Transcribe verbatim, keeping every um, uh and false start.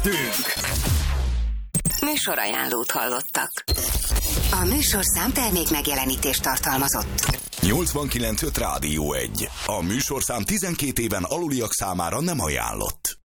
Műsorajánlót hallottak. A műsorszám termék megjelenítést tartalmazott. nyolcvankilenc öt Rádió egy. A műsorszám tizenkét éven aluliak számára nem ajánlott.